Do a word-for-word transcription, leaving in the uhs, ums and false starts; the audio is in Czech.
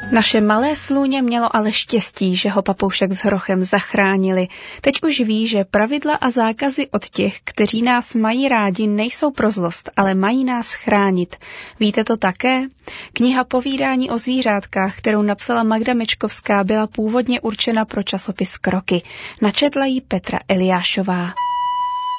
Naše malé slůně mělo ale štěstí, že ho papoušek s hrochem zachránili. Teď už ví, že pravidla a zákazy od těch, kteří nás mají rádi, nejsou pro zlost, ale mají nás chránit. Víte to také? Kniha Povídání o zvířátkách, kterou napsala Magda Mečkovská, byla původně určena pro časopis Kroky. Načetla ji Petra Eliášová.